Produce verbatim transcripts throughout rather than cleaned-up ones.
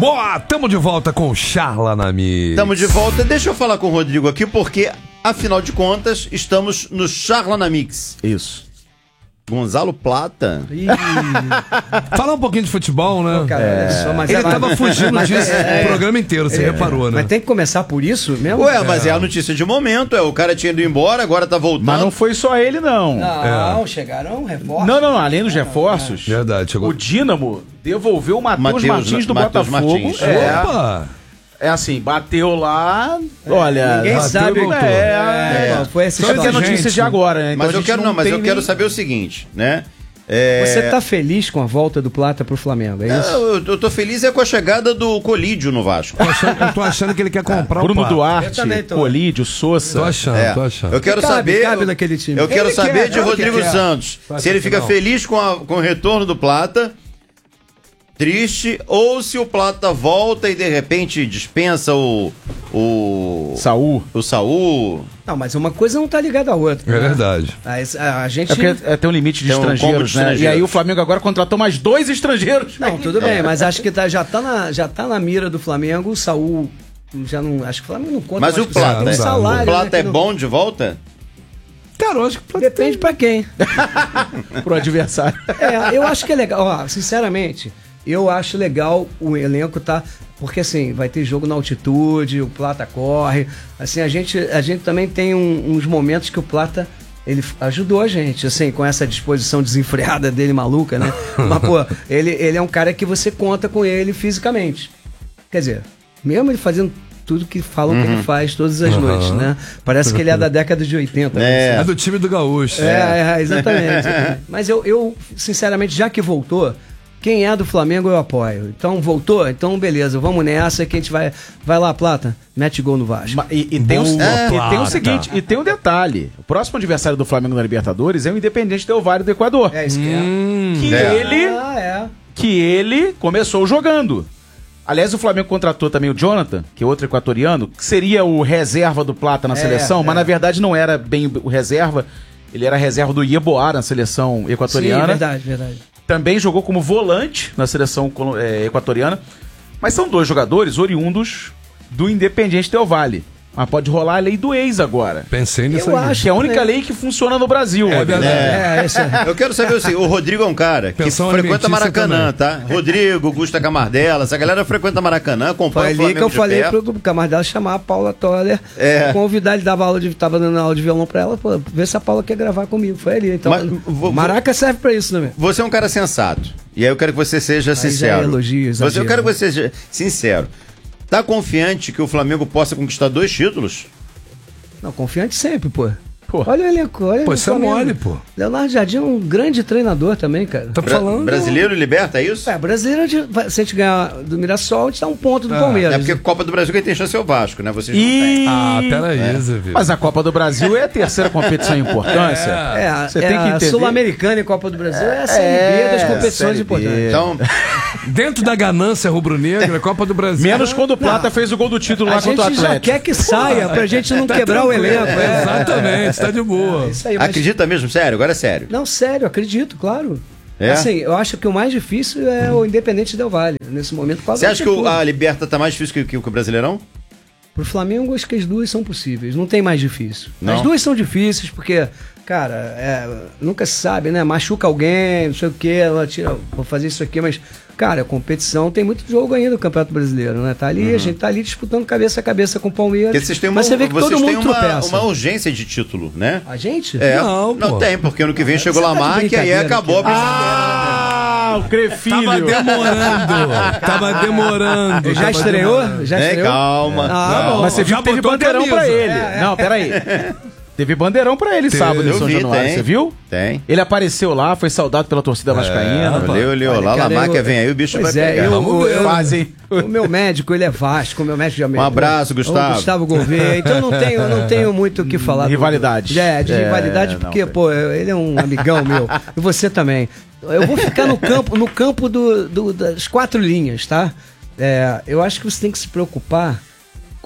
Boa, tamo de volta com o Charla na Mix. Tamo de volta. Deixa eu falar com o Rodrigo aqui, porque, afinal de contas, estamos no Charla na Mix. Isso. Gonzalo Plata. Falar um pouquinho de futebol, né? Pô, cara, é. só, mas Ele agora... tava fugindo mas disso é, o programa inteiro, você é, reparou, né? Mas tem que começar por isso mesmo? Ué, mas é. é a notícia de momento, é o cara tinha ido embora, agora tá voltando. Mas não foi só ele, não. Não, É. chegaram reforços. Não, não, não. Além dos reforços, Verdade, chegou. o Dínamo devolveu o Matheus Mateus- Martins do Matheus Botafogo. Martins. É, Opa! é assim, bateu lá. Olha, Ninguém bateu sabe. e voltou. É, É, foi essa Só que é história. notícia gente. de agora, né? Então Mas a eu gente quero não, mas tem eu quero nem- saber o seguinte, né? É... Você tá feliz com a volta do Plata pro Flamengo, é isso? Eu, eu tô feliz é com a chegada do Colídio no Vasco. Tô achando- eu tô achando que ele quer comprar Bruno o Plata. Eu Duarte, também tô. Colídio, Sousa. Tô achando, É, tô achando. eu quero Cabe, saber. cabe naquele time. Eu quero Ele saber quer, de claro que Rodrigo quer. Santos. Vai Se ele ser fica não. feliz com, a- com o retorno do Plata, triste, ou se o Plata volta e de repente dispensa o. O. Saul. O Saul. Não, mas uma coisa não tá ligada à outra. É né? verdade. A, a- a gente... É porque é, tem um limite de Tem um combo de estrangeiros, né? estrangeiros. E aí o Flamengo agora contratou mais dois estrangeiros. Não, tudo bem, mas acho que tá, já, tá na, já tá na mira do Flamengo. O Saul já não. Acho que o Flamengo não conta. Mas mais o com Saul. Plata, Tem um é- salário, o Plata né, é que não- bom de volta? Cara, eu acho que Depende pra quem. Pro adversário. É, eu acho que é legal. Ó, sinceramente, eu acho legal o elenco tá. Porque assim, vai ter jogo na altitude, o Plata corre. Assim, a gente, a gente também tem um- uns momentos que o Plata. Ele ajudou a gente, assim, com essa disposição desenfreada dele, maluca, né? Mas, pô, ele, ele é um cara que você conta com ele fisicamente. Quer dizer, mesmo ele fazendo tudo que falam que ele faz todas as Uhum. noites, né? Parece que ele é da década de oitenta. É. é do time do Gaúcho. É, é, exatamente. Mas eu, eu, sinceramente, já que voltou, quem é do Flamengo eu apoio. Então, voltou? Então, beleza, vamos nessa que a gente vai... Vai lá, Plata, mete gol no Vasco. Ma- E, e tem, um, Boa, é, e tem o Plata. seguinte, e tem um detalhe. O próximo adversário do Flamengo na Libertadores é o Independente Del Valle do Equador. É isso que é. Hum, Que É. ele Ah, é. que ele começou jogando. Aliás, o Flamengo contratou também o Jonathan, que é outro equatoriano, que seria o reserva do Plata na É, seleção, mas é. na verdade não era bem o reserva. Ele era reserva do Ieboá na seleção equatoriana. Sim, verdade, verdade. Também jogou como volante na seleção colo- é, equatoriana. Mas são dois jogadores oriundos do Independiente Del Valle. Mas pode rolar a lei do ex agora. pensei nisso Eu aí. acho Que é a única É. lei que funciona no Brasil. É Rodrigo. verdade. É, isso é. Eu quero saber o seguinte, o Rodrigo é um cara que Pensão frequenta alimentícia Maracanã, também. tá? Rodrigo, Gusta Camardella, essa galera frequenta Maracanã, Foi acompanha o ali Flamengo que eu de falei perto. pro Camardela chamar a Paula Toller, É. convidar, ele dava aula de, tava dando aula de violão pra ela, pô, ver se a Paula quer gravar comigo. Foi ali. Então, Mas, vou- Maraca serve pra isso também. Você é um cara sensato. E aí eu quero que você seja já é sincero. elogio, você, exagero, eu quero que né? você seja sincero. Tá confiante que o Flamengo possa conquistar dois títulos? Não, confiante sempre, pô. Pô. Olha o elenco, olha Pô, o isso é Flamengo. mole, pô. Leonardo Jardim é um grande treinador também, cara. Tá Bra- falando. Brasileiro liberta, é isso? É, brasileiro, a gente vai- se a gente ganhar do Mirassol, a gente dá um ponto do Ah, Palmeiras. É porque a Copa do Brasil quem tem chance é o Vasco, né? Vocês não têm. E... Ah, peraí, Zé, viu? Mas a Copa do Brasil é a terceira competição em importância. É, a- Você é tem que a entender. Sul-Americana e Copa do Brasil é a Série É, B das competições Série B. importantes. Então, Dentro da ganância rubro-negra, Copa do Brasil. Menos quando o Plata fez o gol do título A lá contra o gente já Atlético. quer que saia pra gente não quebrar o elenco. É, é. exatamente, tá de boa. É isso aí, mas- acredita mesmo? Sério? Agora é sério. Não, sério, acredito, claro. É? Assim, eu acho que o mais difícil é o Independente Del Valle, nesse momento. por causa Você da acha que o- altitude. a Liberta tá mais difícil que, que o Brasileirão? Pro Flamengo, acho que as duas são possíveis. Não tem mais difícil. Não? As duas são difíceis porque, cara, é, nunca se sabe, né? Machuca alguém, não sei o que, ela tira, vou fazer isso aqui, mas, cara, a competição tem muito jogo ainda no Campeonato Brasileiro, né? Tá ali, a gente tá ali disputando cabeça a cabeça com o Palmeiras. Porque vocês têm uma, mas você vê que vocês todo têm mundo uma, tropeça. uma urgência de título, né? A gente? É, Não, não, pô. tem, porque ano que vem chegou Você tá de Lamarck e aí brincadeira acabou aqui. a brincadeira. Ah, o Crefilho. Tava demorando. Tava demorando. Já tava estreou? demorando. Já É, estreou? calma. Ah, Não, bom. Mas você viu Já que teve botou a bandeirão camisa. pra ele. É, é. Não, peraí. Teve bandeirão pra ele Teve. sábado em Eu São vi, Januário, tem. você viu? Tem. Ele apareceu lá, foi saudado pela torcida vascaína. rapaz. Olha, olha, Olha, lá, cara, Lamarck eu- vem aí, o bicho Pois vai é, pegar. eu- Vamos ver. Fazem. O meu médico, ele é Vasco, o meu médico já me... Um abraço, Gustavo. O Gustavo Gouveia. Então eu não tenho, eu não tenho muito o que falar. do- Rivalidade. É, de É, rivalidade, não, porque, tem. pô, ele é um amigão meu. E você também. Eu vou ficar no campo, no campo do, do- das quatro linhas, tá? É, eu acho que você tem que se preocupar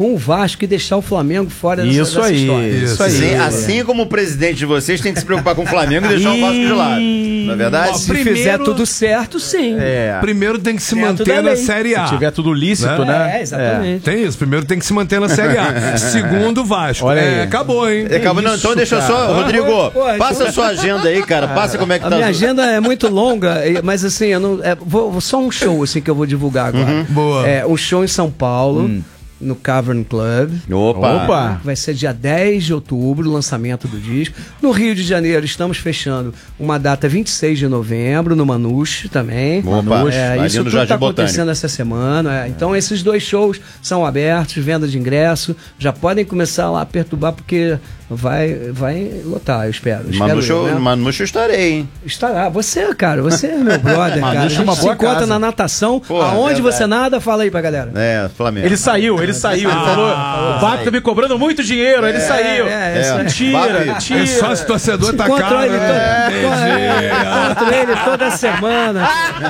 com o Vasco e deixar o Flamengo fora dessa, Isso dessa aí, história. isso aí. Sim, assim como o presidente de vocês tem que se preocupar com o Flamengo e deixar o Vasco de lado. Não é verdade? Ó, Se Primeiro- fizer tudo certo, sim. É. Primeiro tem que se Dentro manter da na lei. Série A. Se tiver tudo lícito, né? É, exatamente. Tem isso, primeiro tem que se manter na Série A. Segundo, Vasco. Olha É, aí. acabou, hein? Acaba, não, então deixa cara. só, Rodrigo, Pô, passa então- a sua agenda aí, cara. Passa como é que A tá. minha agenda é muito longa, e- mas assim, eu não. É, vou, vou- só um show assim que eu vou divulgar agora. Boa. É um show em São Paulo, no Cavern Club. Opa. Opa. Vai ser dia dez de outubro, o lançamento do disco. No Rio de Janeiro, estamos fechando uma data vinte e seis de novembro, no Manuche também. Opa, é, ali isso no tudo Jardim está Botânico. acontecendo essa semana. é. Então, esses dois shows são abertos, venda de ingresso. Já podem começar lá a perturbar, porque vai, vai lotar, eu espero. espero Manucho, eu, né? Manucho eu estarei, hein? Estará. Você, cara, você é meu brother, cara. A Manucho é gente uma se boa encontra casa. na natação. Porra, Aonde verdade. você nada, fala aí pra galera. É, Flamengo. Ele saiu, ele saiu. Ele falou: o Bap tá me cobrando muito dinheiro. Ele saiu. é, é. Mentira, Bap- mentira. É só esse torcedor tá Encontro caro. ele, né? todo, encontro ele toda semana.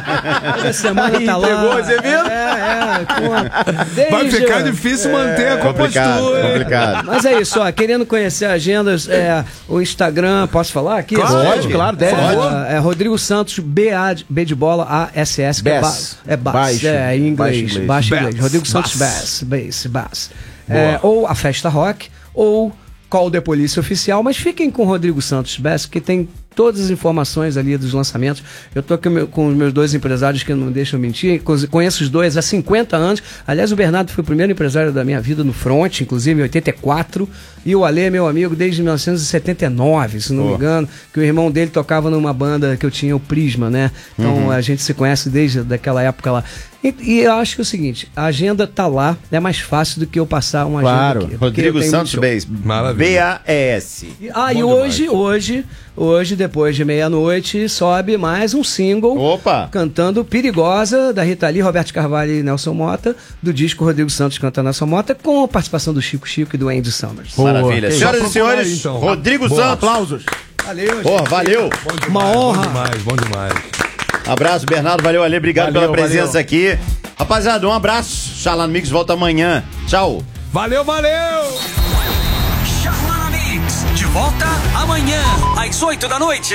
Toda semana Aí, tá lá. pegou, você viu? É, é. com- desde- Vai ficar difícil manter a complicado, compostura. hein? complicado. Mas é isso, ó. Querendo conhecer agendas, é, o Instagram, posso falar aqui? Claro. Pode, claro, deve. É, é Rodrigo Santos, B, A, de- B de bola, A, S, S. que é Bass. ba- É Bass. Baixo. É, em inglês. Baixo inglês. Baixo inglês. Bass. Rodrigo Santos Bass. Bass. Bass. Bass. É, ou a Festa Rock, ou Call the Polícia Oficial, mas fiquem com o Rodrigo Santos Bass, que tem todas as informações ali dos lançamentos. Eu tô com, meu- com os meus dois empresários que não deixam mentir, co- conheço os dois há cinquenta anos. Aliás, o Bernardo foi o primeiro empresário da minha vida no front, inclusive em oitenta e quatro, e o Ale é meu amigo desde mil novecentos e setenta e nove, se não me engano, que o irmão dele tocava numa banda que eu tinha, o Prisma, né? Então a gente se conhece desde daquela época lá. E, e eu acho que é o seguinte, a agenda tá lá, é mais fácil do que eu passar uma Claro. agenda aqui. porque eu Rodrigo tenho Santos muito show. Base. Maravilha. B A E S. E- Ah, e Bom hoje, demais. hoje, hoje, depois de meia-noite, sobe mais um single. Opa. Cantando Perigosa, da Rita Lee, Roberto Carvalho e Nelson Mota, do disco Rodrigo Santos cantando Nelson Mota, com a participação do Chico Chico e do Andy Summers. Maravilha. que Senhoras e isso. Só procurar senhores, aí, então. Rodrigo Boa. Santos. Aplausos. Valeu, Porra, valeu. Uma honra. Bom demais, bom demais. Abraço, Bernardo. Valeu, Ale. Obrigado Valeu, pela presença valeu. aqui. Rapaziada, um abraço. Xalá no Mix volta amanhã. Tchau. Valeu, valeu! Xalá Mix, de volta amanhã, às oito da noite.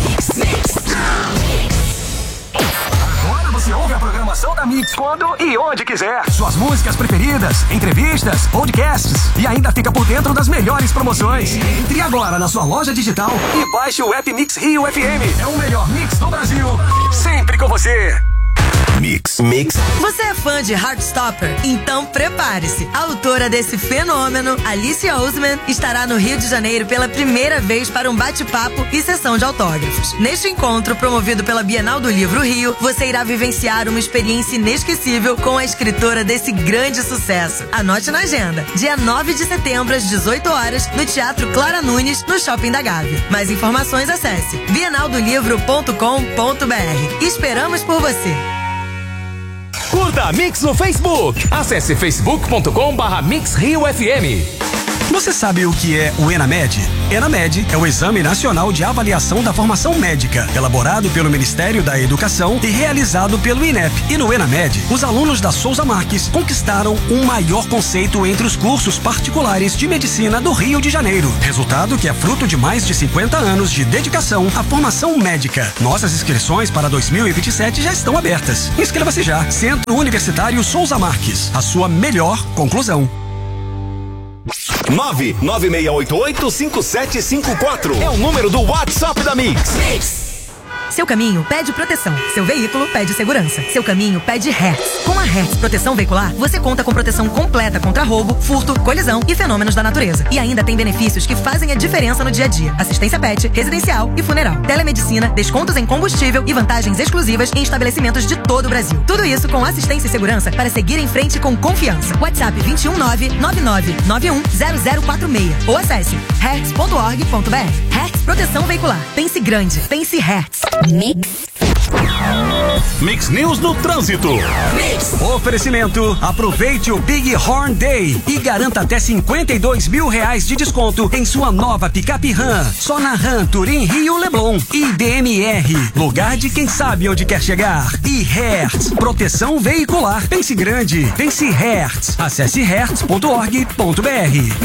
Agora você ouve a programação da Mix quando e onde quiser. Suas músicas preferidas, entrevistas, podcasts e ainda fica por dentro das melhores promoções. Entre agora na sua loja digital e baixe o app Mix Rio F M. É o melhor mix do Brasil. Sempre com você. Mix, mix. Você é fã de Heartstopper? Então prepare-se. A autora desse fenômeno, Alice Oseman, estará no Rio de Janeiro pela primeira vez para um bate-papo e sessão de autógrafos. Neste encontro, promovido pela Bienal do Livro Rio, você irá vivenciar uma experiência inesquecível com a escritora desse grande sucesso. Anote na agenda. Dia nove de setembro, às dezoito horas, no Teatro Clara Nunes, no Shopping da Gávea. Mais informações, acesse bienal do livro ponto com ponto br. Esperamos por você. Curta a Mix no Facebook. Acesse facebook ponto com barra Mix Rio F M. Você sabe o que é o ENAMED? ENAMED é o Exame Nacional de Avaliação da Formação Médica, elaborado pelo Ministério da Educação e realizado pelo INEP. E no ENAMED, os alunos da Souza Marques conquistaram um maior conceito entre os cursos particulares de medicina do Rio de Janeiro. Resultado que é fruto de mais de cinquenta anos de dedicação à formação médica. Nossas inscrições para dois mil e vinte e sete já estão abertas. Inscreva-se já. Centro Universitário Souza Marques. A sua melhor conclusão. nove nove seis oito oito cinco sete cinco quatro é o número do WhatsApp da Mix. Seu caminho pede proteção. Seu veículo pede segurança. Seu caminho pede Hertz. Com a Hertz Proteção Veicular, você conta com proteção completa contra roubo, furto, colisão e fenômenos da natureza. E ainda tem benefícios que fazem a diferença no dia a dia. Assistência pet, residencial e funeral. Telemedicina, descontos em combustível e vantagens exclusivas em estabelecimentos de todo o Brasil. Tudo isso com assistência e segurança para seguir em frente com confiança. WhatsApp dois um nove, nove nove nove um zero zero quatro seis ou acesse hertz ponto org ponto br. Hertz Proteção Veicular. Pense grande. Pense Hertz. Mix. Mix News no trânsito. Oferecimento: aproveite o Big Horn Day e garanta até cinquenta e dois mil reais de desconto em sua nova picape Ram. Só na Ram Turim Rio Leblon. I D M R, lugar de quem sabe onde quer chegar. E Hertz, proteção veicular. Pense grande, pense Hertz. Acesse hertz ponto org ponto br.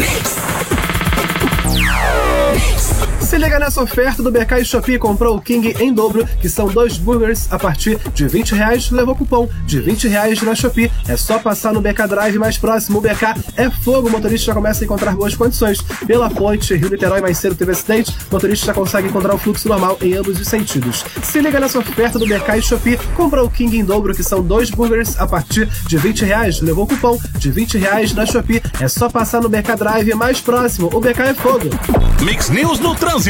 Se liga nessa oferta do B K e Shopee. Comprou o King em dobro, que são dois burgers a partir de vinte reais, levou cupom de vinte reais na Shopee. É só passar no B K Drive mais próximo. O B K é fogo, o motorista já começa a encontrar boas condições. Pela ponte Rio-Niterói, mais cedo teve acidente, o motorista já consegue encontrar o fluxo normal em ambos os sentidos. Se liga nessa oferta do B K e Shopee. Comprou o King em dobro, que são dois burgers a partir de vinte reais, levou cupom de vinte reais na Shopee. É só passar no B K Drive mais próximo. O B K é fogo. Mix News no trânsito.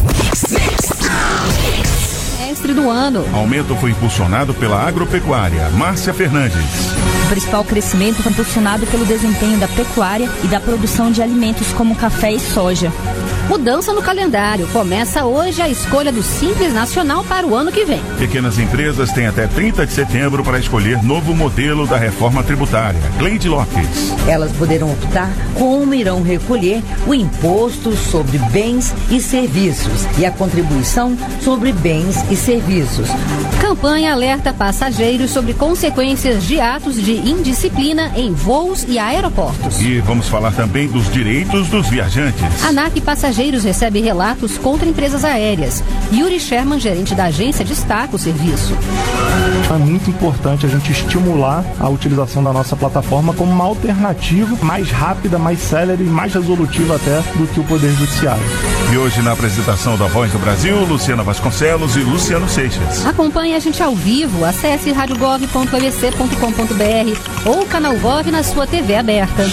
Mestre do ano. Aumento foi impulsionado pela agropecuária. Márcia Fernandes. O principal crescimento foi impulsionado pelo desempenho da pecuária e da produção de alimentos como café e soja. Mudança no calendário. Começa hoje a escolha do Simples Nacional para o ano que vem. Pequenas empresas têm até trinta de setembro para escolher novo modelo da reforma tributária. Cleide Lopes. Elas poderão optar como irão recolher o imposto sobre bens e serviços e a contribuição sobre bens e serviços. Campanha alerta passageiros sobre consequências de atos de indisciplina em voos e aeroportos. E vamos falar também dos direitos dos viajantes. ANAC Passageiros recebe relatos contra empresas aéreas. Yuri Sherman, gerente da agência, destaca o serviço. É muito importante a gente estimular a utilização da nossa plataforma como uma alternativa mais rápida, mais célere e mais resolutiva até do que o Poder Judiciário. E hoje, na apresentação da Voz do Brasil, Luciana Vasconcelos e Luciano Seixas. Acompanhe a gente ao vivo. Acesse rádio gov ponto e b c ponto com ponto b r ou Canal Gov na sua T V aberta.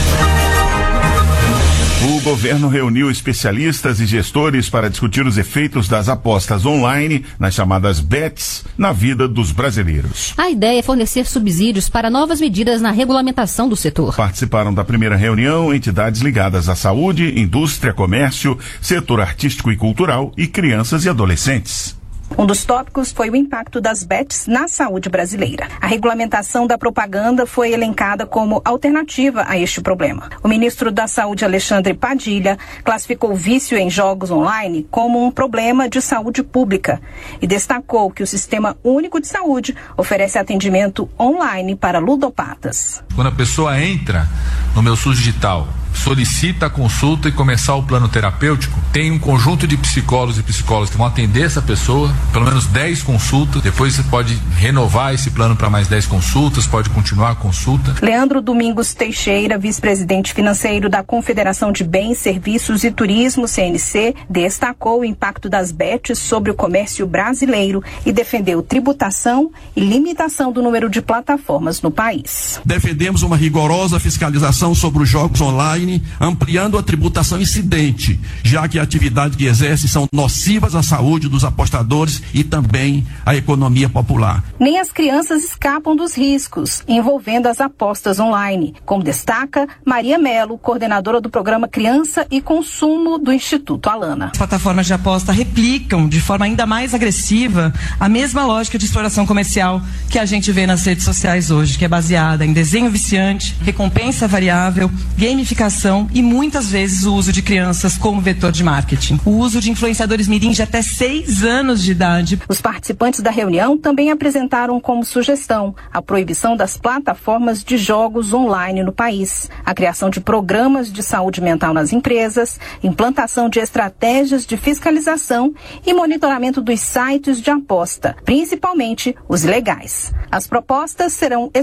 O governo reuniu especialistas e gestores para discutir os efeitos das apostas online, nas chamadas bets, na vida dos brasileiros. A ideia é fornecer subsídios para novas medidas na regulamentação do setor. Participaram da primeira reunião entidades ligadas à saúde, indústria, comércio, setor artístico e cultural e crianças e adolescentes. Um dos tópicos foi o impacto das bets na saúde brasileira. A regulamentação da propaganda foi elencada como alternativa a este problema. O ministro da Saúde, Alexandre Padilha, classificou o vício em jogos online como um problema de saúde pública e destacou que o Sistema Único de Saúde oferece atendimento online para ludopatas. Quando a pessoa entra no Meu SUS Digital, solicita a consulta e começar o plano terapêutico, tem um conjunto de psicólogos e psicólogas que vão atender essa pessoa, pelo menos dez consultas, depois você pode renovar esse plano para mais dez consultas, pode continuar a consulta. Leandro Domingos Teixeira, vice-presidente financeiro da Confederação de Bens, Serviços e Turismo, C N C, destacou o impacto das bets sobre o comércio brasileiro e defendeu tributação e limitação do número de plataformas no país. Defendemos uma rigorosa fiscalização sobre os jogos online, ampliando a tributação incidente, já que a atividade que exerce são nocivas à saúde dos apostadores e também à economia popular. Nem as crianças escapam dos riscos envolvendo as apostas online, como destaca Maria Melo, coordenadora do programa Criança e Consumo do Instituto Alana. As plataformas de aposta replicam de forma ainda mais agressiva a mesma lógica de exploração comercial que a gente vê nas redes sociais hoje, que é baseada em desenho viciante, recompensa variável, gamificação e muitas vezes o uso de crianças como vetor de marketing. O uso de influenciadores mirim de até seis anos de idade. Os participantes da reunião também apresentaram como sugestão a proibição das plataformas de jogos online no país, a criação de programas de saúde mental nas empresas, implantação de estratégias de fiscalização e monitoramento dos sites de aposta, principalmente os ilegais. As propostas serão